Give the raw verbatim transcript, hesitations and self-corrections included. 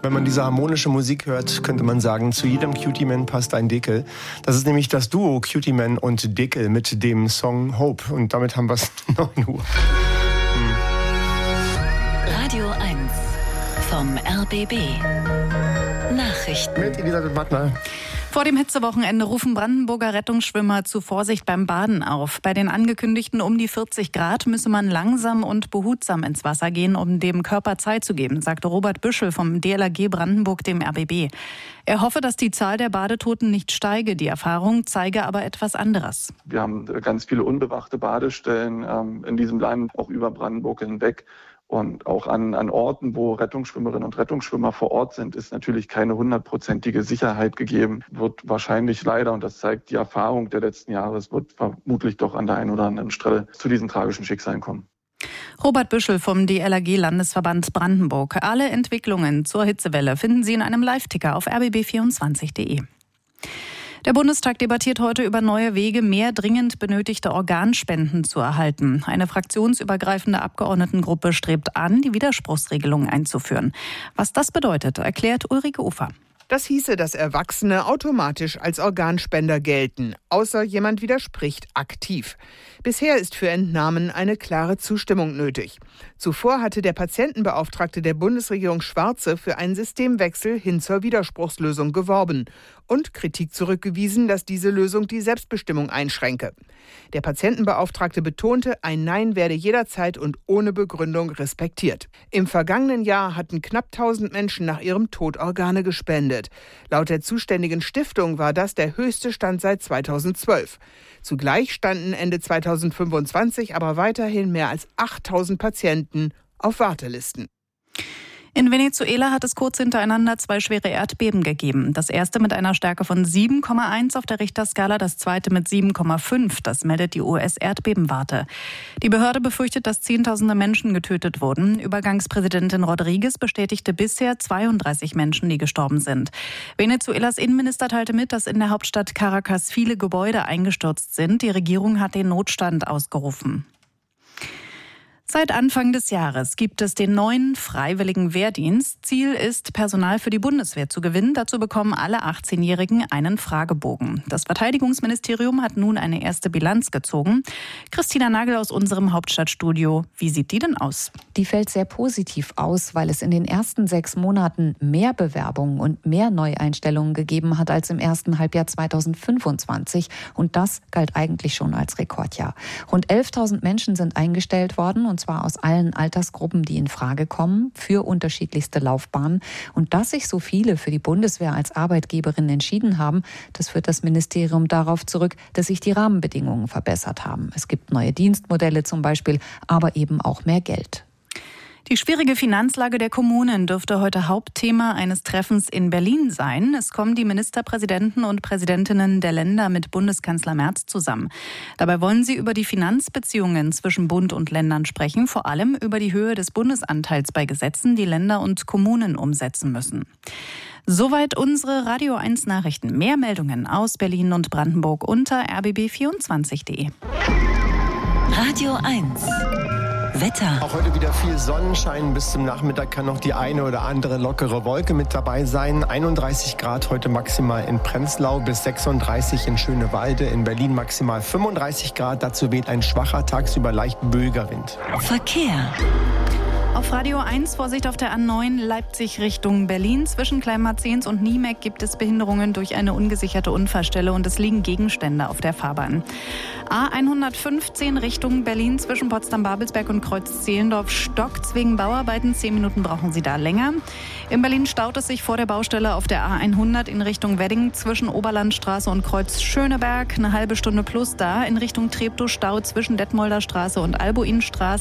Wenn man diese harmonische Musik hört, könnte man sagen, zu jedem Cutie Man passt ein Deckel. Das ist nämlich das Duo Cutie Man und Deckel mit dem Song Hope. Und damit haben wir es neun Uhr. Hm. Radio eins vom R B B. Nachrichten. Mit Elisabeth Mattner. Vor dem Hitzewochenende rufen Brandenburger Rettungsschwimmer zu Vorsicht beim Baden auf. Bei den angekündigten um die vierzig Grad müsse man langsam und behutsam ins Wasser gehen, um dem Körper Zeit zu geben, sagte Robert Büschel vom D L R G Brandenburg dem R B B. Er hoffe, dass die Zahl der Badetoten nicht steige. Die Erfahrung zeige aber etwas anderes. Wir haben ganz viele unbewachte Badestellen ähm, in diesem Land, auch über Brandenburg hinweg. Und auch an, an Orten, wo Rettungsschwimmerinnen und Rettungsschwimmer vor Ort sind, ist natürlich keine hundertprozentige Sicherheit gegeben. Wird wahrscheinlich leider, und das zeigt die Erfahrung der letzten Jahre, es wird vermutlich doch an der einen oder anderen Stelle zu diesen tragischen Schicksalen kommen. Robert Büschel vom D L R G Landesverband Brandenburg. Alle Entwicklungen zur Hitzewelle finden Sie in einem Live-Ticker auf r b b vierundzwanzig punkt d e. Der Bundestag debattiert heute über neue Wege, mehr dringend benötigte Organspenden zu erhalten. Eine fraktionsübergreifende Abgeordnetengruppe strebt an, die Widerspruchsregelung einzuführen. Was das bedeutet, erklärt Ulrike Ufer. Das hieße, dass Erwachsene automatisch als Organspender gelten, außer jemand widerspricht aktiv. Bisher ist für Entnahmen eine klare Zustimmung nötig. Zuvor hatte der Patientenbeauftragte der Bundesregierung Schwarze für einen Systemwechsel hin zur Widerspruchslösung geworben und Kritik zurückgewiesen, dass diese Lösung die Selbstbestimmung einschränke. Der Patientenbeauftragte betonte, ein Nein werde jederzeit und ohne Begründung respektiert. Im vergangenen Jahr hatten knapp tausend Menschen nach ihrem Tod Organe gespendet. Laut der zuständigen Stiftung war das der höchste Stand seit zweitausendzwölf. Zugleich standen Ende zweitausendfünfundzwanzig aber weiterhin mehr als achttausend Patienten auf Wartelisten. In Venezuela hat es kurz hintereinander zwei schwere Erdbeben gegeben. Das erste mit einer Stärke von sieben Komma eins auf der Richterskala, das zweite mit sieben Komma fünf. Das meldet die U S-Erdbebenwarte. Die Behörde befürchtet, dass Zehntausende Menschen getötet wurden. Übergangspräsidentin Rodriguez bestätigte bisher zweiunddreißig Menschen, die gestorben sind. Venezuelas Innenminister teilte mit, dass in der Hauptstadt Caracas viele Gebäude eingestürzt sind. Die Regierung hat den Notstand ausgerufen. Seit Anfang des Jahres gibt es den neuen freiwilligen Wehrdienst. Ziel ist, Personal für die Bundeswehr zu gewinnen. Dazu bekommen alle achtzehnjährigen einen Fragebogen. Das Verteidigungsministerium hat nun eine erste Bilanz gezogen. Christina Nagel aus unserem Hauptstadtstudio. Wie sieht die denn aus? Die fällt sehr positiv aus, weil es in den ersten sechs Monaten mehr Bewerbungen und mehr Neueinstellungen gegeben hat als im ersten Halbjahr zweitausendfünfundzwanzig. Und das galt eigentlich schon als Rekordjahr. Rund elftausend Menschen sind eingestellt worden, und zwar aus allen Altersgruppen, die in Frage kommen, für unterschiedlichste Laufbahnen. Und dass sich so viele für die Bundeswehr als Arbeitgeberin entschieden haben, das führt das Ministerium darauf zurück, dass sich die Rahmenbedingungen verbessert haben. Es gibt neue Dienstmodelle zum Beispiel, aber eben auch mehr Geld. Die schwierige Finanzlage der Kommunen dürfte heute Hauptthema eines Treffens in Berlin sein. Es kommen die Ministerpräsidenten und Präsidentinnen der Länder mit Bundeskanzler Merz zusammen. Dabei wollen sie über die Finanzbeziehungen zwischen Bund und Ländern sprechen, vor allem über die Höhe des Bundesanteils bei Gesetzen, die Länder und Kommunen umsetzen müssen. Soweit unsere Radio eins Nachrichten. Mehr Meldungen aus Berlin und Brandenburg unter r b b vierundzwanzig punkt d e. Radio eins. Wetter. Auch heute wieder viel Sonnenschein. Bis zum Nachmittag kann noch die eine oder andere lockere Wolke mit dabei sein. einunddreißig Grad heute maximal in Prenzlau, bis sechsunddreißig in Schönewalde. In Berlin maximal fünfunddreißig Grad. Dazu weht ein schwacher, tagsüber leicht böiger Wind. Verkehr. Auf Radio eins Vorsicht auf der A neun Leipzig Richtung Berlin. Zwischen Kleinmarzens und Niemeck gibt es Behinderungen durch eine ungesicherte Unfallstelle und es liegen Gegenstände auf der Fahrbahn. A hundertfünfzehn Richtung Berlin zwischen Potsdam-Babelsberg und Kreuz-Zehlendorf stockt's wegen Bauarbeiten. Zehn Minuten brauchen Sie da länger. In Berlin staut es sich vor der Baustelle auf der A hundert in Richtung Wedding zwischen Oberlandstraße und Kreuz Schöneberg. Eine halbe Stunde plus da. In Richtung Treptow Stau zwischen Detmolder Straße und Albuinstraße.